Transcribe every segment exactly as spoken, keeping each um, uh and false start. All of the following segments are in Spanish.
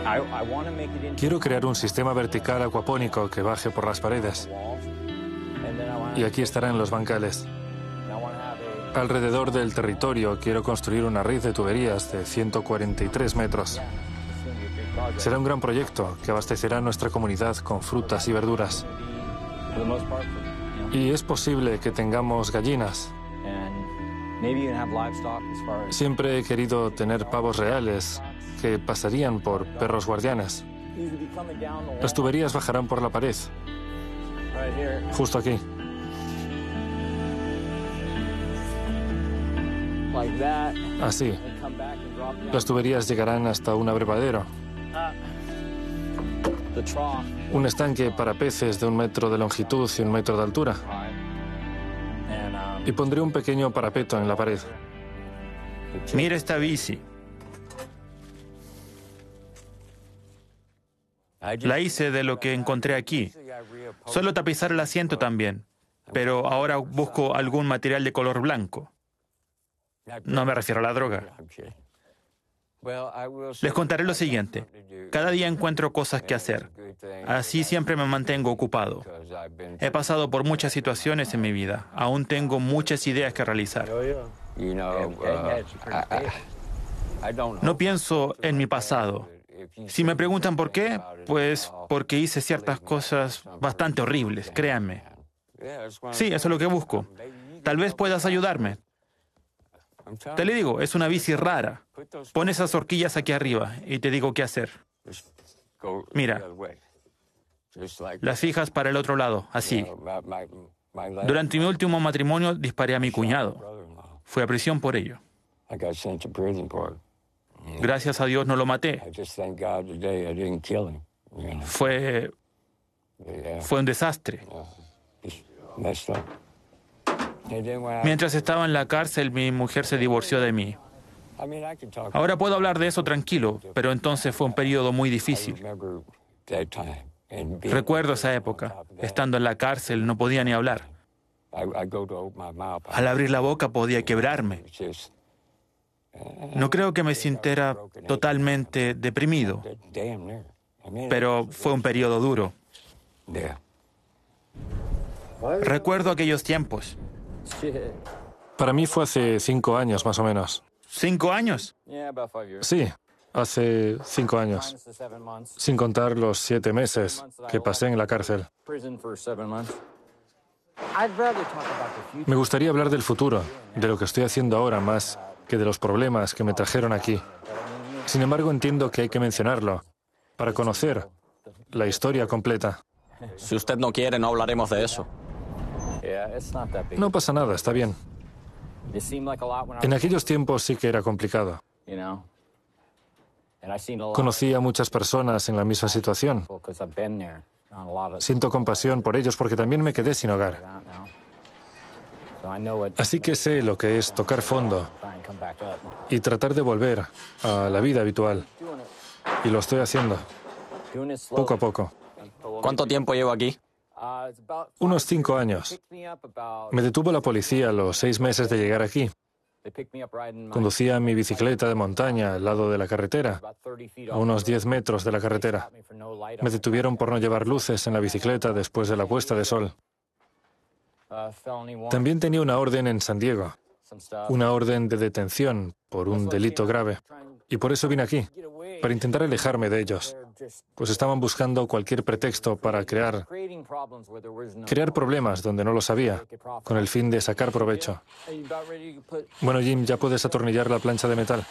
Quiero crear un sistema vertical acuapónico que baje por las paredes. Y aquí estarán los bancales. Alrededor del territorio quiero construir una red de tuberías de ciento cuarenta y tres metros. Será un gran proyecto que abastecerá a nuestra comunidad con frutas y verduras. Y es posible que tengamos gallinas. Siempre he querido tener pavos reales que pasarían por perros guardianes. Las tuberías bajarán por la pared, justo aquí. Así. Las tuberías llegarán hasta un abrevadero. Un estanque para peces de un metro de longitud y un metro de altura. Y pondré un pequeño parapeto en la pared. Mira esta bici. La hice de lo que encontré aquí. Solo tapizar el asiento también, pero ahora busco algún material de color blanco. No me refiero a la droga. Les contaré lo siguiente. Cada día encuentro cosas que hacer. Así siempre me mantengo ocupado. He pasado por muchas situaciones en mi vida. Aún tengo muchas ideas que realizar. No pienso en mi pasado. Si me preguntan por qué, pues porque hice ciertas cosas bastante horribles, créanme. Sí, eso es lo que busco. Tal vez puedas ayudarme. Te le digo, es una bici rara. Pon esas horquillas aquí arriba y te digo qué hacer. Mira, las fijas para el otro lado, así. Durante mi último matrimonio disparé a mi cuñado. Fui a prisión por ello. Gracias a Dios no lo maté. Fue... Fue un desastre. Mientras estaba en la cárcel, mi mujer se divorció de mí. Ahora puedo hablar de eso tranquilo, pero entonces fue un periodo muy difícil. Recuerdo esa época. Estando en la cárcel no podía ni hablar. Al abrir la boca podía quebrarme. No creo que me sintiera totalmente deprimido, pero fue un periodo duro. Recuerdo aquellos tiempos. Para mí fue hace cinco años, más o menos. ¿Cinco años? Sí, hace cinco años. Sin contar los siete meses que pasé en la cárcel. Me gustaría hablar del futuro, de lo que estoy haciendo ahora más que de los problemas que me trajeron aquí. Sin embargo, entiendo que hay que mencionarlo para conocer la historia completa. Si usted no quiere, no hablaremos de eso. No pasa nada, está bien. En aquellos tiempos sí que era complicado. Conocí a muchas personas en la misma situación. Siento compasión por ellos porque también me quedé sin hogar. Así que sé lo que es tocar fondo y tratar de volver a la vida habitual. Y lo estoy haciendo, poco a poco. ¿Cuánto tiempo llevo aquí? Unos cinco años. Me detuvo la policía a los seis meses de llegar aquí. Conducía mi bicicleta de montaña al lado de la carretera, a unos diez metros de la carretera. Me detuvieron por no llevar luces en la bicicleta después de la puesta de sol. También tenía una orden en San Diego, una orden de detención por un delito grave. Y por eso vine aquí, para intentar alejarme de ellos. Pues estaban buscando cualquier pretexto para crear, crear problemas donde no los había, con el fin de sacar provecho. Bueno, Jim, ya puedes atornillar la plancha de metal.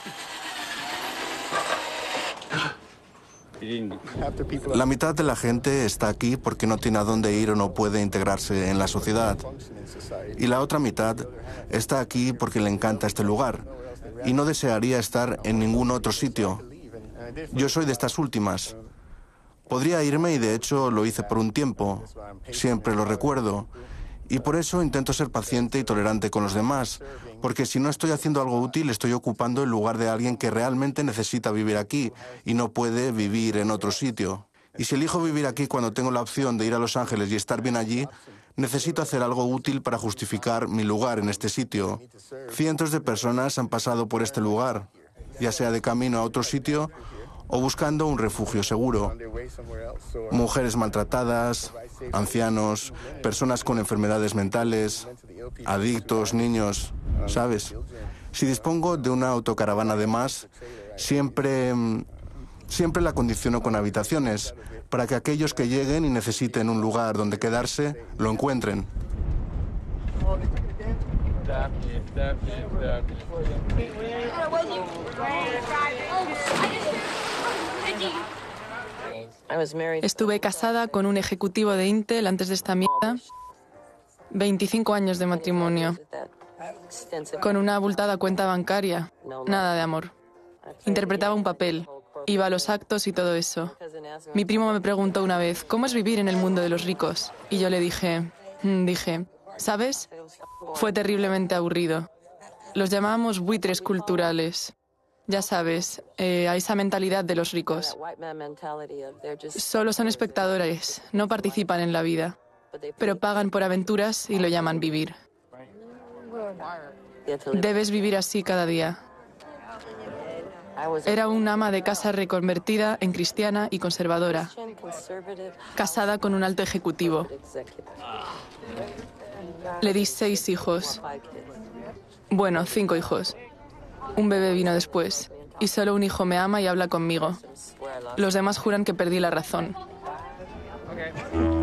La mitad de la gente está aquí porque no tiene a dónde ir o no puede integrarse en la sociedad. Y la otra mitad está aquí porque le encanta este lugar y no desearía estar en ningún otro sitio. Yo soy de estas últimas. Podría irme y de hecho lo hice por un tiempo. Siempre lo recuerdo. Y por eso intento ser paciente y tolerante con los demás, porque si no estoy haciendo algo útil, estoy ocupando el lugar de alguien que realmente necesita vivir aquí y no puede vivir en otro sitio. Y si elijo vivir aquí cuando tengo la opción de ir a Los Ángeles y estar bien allí, necesito hacer algo útil para justificar mi lugar en este sitio. Cientos de personas han pasado por este lugar, ya sea de camino a otro sitio o buscando un refugio seguro. Mujeres maltratadas, ancianos, personas con enfermedades mentales, adictos, niños, ¿sabes? Si dispongo de una autocaravana de más, siempre, siempre la condiciono con habitaciones, para que aquellos que lleguen y necesiten un lugar donde quedarse, lo encuentren. Estuve casada con un ejecutivo de Intel antes de esta mierda. veinticinco años de matrimonio. Con una abultada cuenta bancaria. Nada de amor. Interpretaba un papel. Iba a los actos y todo eso. Mi primo me preguntó una vez, ¿cómo es vivir en el mundo de los ricos? Y yo le dije, dije, ¿sabes? Fue terriblemente aburrido. Los llamábamos buitres culturales. Ya sabes, eh, a esa mentalidad de los ricos. Solo son espectadores, no participan en la vida, pero pagan por aventuras y lo llaman vivir. Debes vivir así cada día. Era una ama de casa reconvertida en cristiana y conservadora, casada con un alto ejecutivo. Le di seis hijos. Bueno, cinco hijos. Un bebé vino después, y solo un hijo me ama y habla conmigo. Los demás juran que perdí la razón.